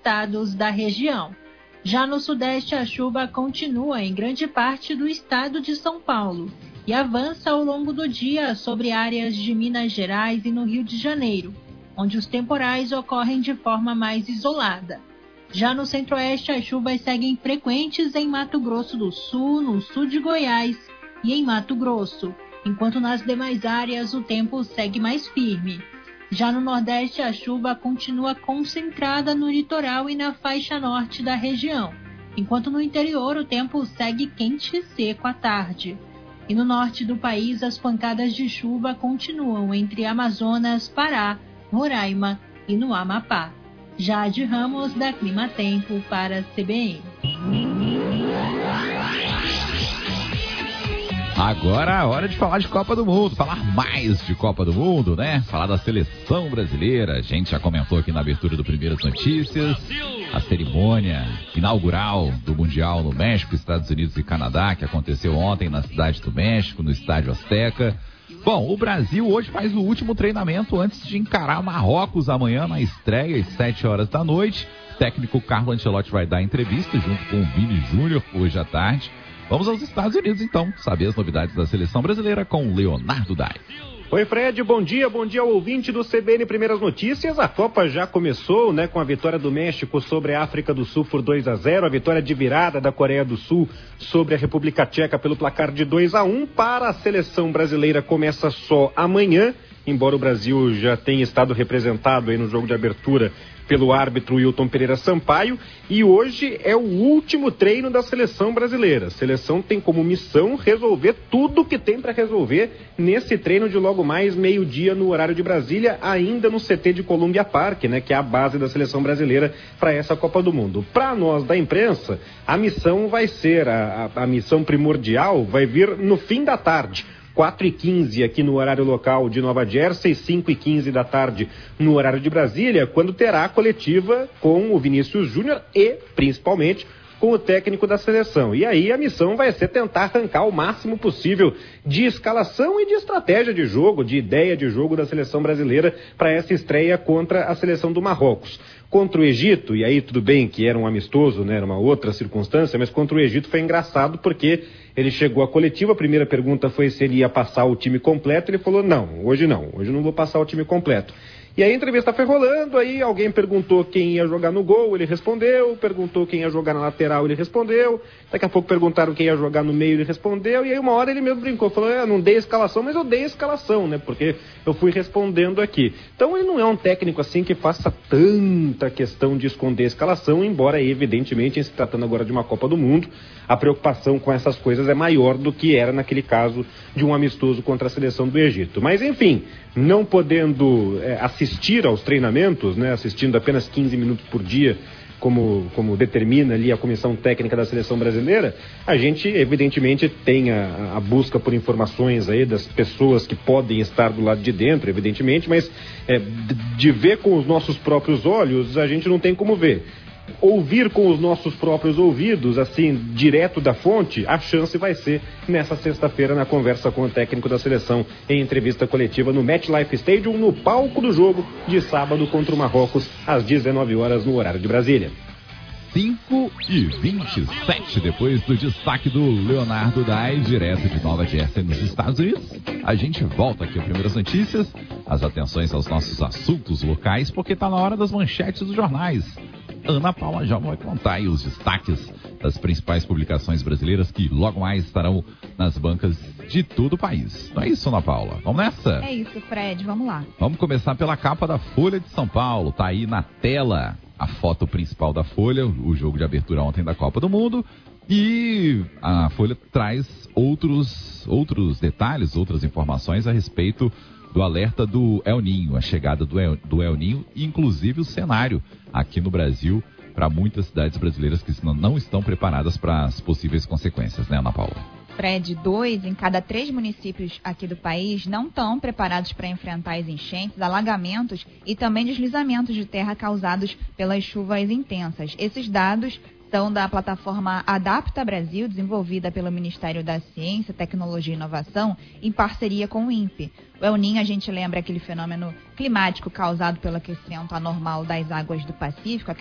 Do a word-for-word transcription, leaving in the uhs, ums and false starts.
estados da região. Já no Sudeste, a chuva continua em grande parte do estado de São Paulo e avança ao longo do dia sobre áreas de Minas Gerais e no Rio de Janeiro, onde os temporais ocorrem de forma mais isolada. Já no Centro-Oeste, as chuvas seguem frequentes em Mato Grosso do Sul, no sul de Goiás e em Mato Grosso, enquanto nas demais áreas o tempo segue mais firme. Já no Nordeste, a chuva continua concentrada no litoral e na faixa norte da região, enquanto no interior o tempo segue quente e seco à tarde. E no norte do país, as pancadas de chuva continuam entre Amazonas, Pará, Roraima e no Amapá. Jade Ramos, da Clima Tempo, para a C B N. Agora a hora de falar de Copa do Mundo, falar mais de Copa do Mundo, né? Falar da seleção brasileira. A gente já comentou aqui na abertura do Primeiras Notícias a cerimônia inaugural do Mundial no México, Estados Unidos e Canadá, que aconteceu ontem na cidade do México, no Estádio Azteca. Bom, o Brasil hoje faz o último treinamento antes de encarar Marrocos amanhã na estreia às sete horas da noite. O técnico Carlo Ancelotti vai dar entrevista junto com o Vini Júnior hoje à tarde. Vamos aos Estados Unidos, então, saber as novidades da seleção brasileira com Leonardo Dai. Oi, Fred, bom dia, bom dia ao ouvinte do C B N Primeiras Notícias. A Copa já começou, né, com a vitória do México sobre a África do Sul por dois a zero, a vitória de virada da Coreia do Sul sobre a República Tcheca pelo placar de dois a um. Para a seleção brasileira começa só amanhã, embora o Brasil já tenha estado representado aí no jogo de abertura pelo árbitro Wilton Pereira Sampaio, e hoje é o último treino da seleção brasileira. A seleção tem como missão resolver tudo o que tem para resolver nesse treino de logo mais meio-dia no horário de Brasília, ainda no C T de Columbia Park, né, que é a base da seleção brasileira para essa Copa do Mundo. Para nós da imprensa, a missão vai ser, a, a, a missão primordial vai vir no fim da tarde. quatro e quinze aqui no horário local de Nova Jersey, cinco e quinze da tarde no horário de Brasília, quando terá a coletiva com o Vinícius Júnior e, principalmente, com o técnico da seleção. E aí a missão vai ser tentar arrancar o máximo possível de escalação e de estratégia de jogo, de ideia de jogo da seleção brasileira para essa estreia contra a seleção do Marrocos. Contra o Egito, e aí tudo bem que era um amistoso, né, era uma outra circunstância, mas contra o Egito foi engraçado porque ele chegou à coletiva, a primeira pergunta foi se ele ia passar o time completo, ele falou, não, hoje não, hoje não vou passar o time completo. E aí a entrevista foi rolando, aí alguém perguntou quem ia jogar no gol, ele respondeu, perguntou quem ia jogar na lateral, ele respondeu, daqui a pouco perguntaram quem ia jogar no meio, ele respondeu, e aí uma hora ele mesmo brincou, falou, eu não dei a escalação, mas eu dei a escalação, né, porque eu fui respondendo aqui. Então ele não é um técnico assim que faça tanta questão de esconder a escalação, embora evidentemente, em se tratando agora de uma Copa do Mundo, a preocupação com essas coisas é maior do que era naquele caso de um amistoso contra a seleção do Egito. Mas enfim, não podendo é, assistir aos treinamentos, né, assistindo apenas quinze minutos por dia, como, como determina ali a comissão técnica da seleção brasileira, a gente evidentemente tem a, a busca por informações aí das pessoas que podem estar do lado de dentro, evidentemente, mas é, de ver com os nossos próprios olhos, a gente não tem como ver. Ouvir com os nossos próprios ouvidos, assim, direto da fonte, a chance vai ser nessa sexta-feira na conversa com o técnico da seleção em entrevista coletiva no MetLife Stadium, no palco do jogo de sábado contra o Marrocos, às dezenove horas no horário de Brasília. cinco e vinte e sete, depois do destaque do Leonardo Dai, direto de Nova Jersey, nos Estados Unidos. A gente volta aqui a Primeiras Notícias, as atenções aos nossos assuntos locais, porque está na hora das manchetes dos jornais. Ana Paula já vai contar aí os destaques das principais publicações brasileiras que logo mais estarão nas bancas de todo o país. Não é isso, Ana Paula? Vamos nessa? É isso, Fred. Vamos lá. Vamos começar pela capa da Folha de São Paulo. Tá aí na tela a foto principal da Folha, o jogo de abertura ontem da Copa do Mundo. E a Folha traz outros, outros detalhes, outras informações a respeito do alerta do El Ninho, a chegada do El, do El Ninho, e inclusive o cenário aqui no Brasil para muitas cidades brasileiras que não estão preparadas para as possíveis consequências, né, Ana Paula? Fred, dois em cada três municípios aqui do país não estão preparados para enfrentar as enchentes, alagamentos e também deslizamentos de terra causados pelas chuvas intensas. Esses dados são da plataforma Adapta Brasil, desenvolvida pelo Ministério da Ciência, Tecnologia e Inovação, em parceria com o INPE. O El Ninho, a gente lembra aquele fenômeno climático causado pelo aquecimento anormal das águas do Pacífico,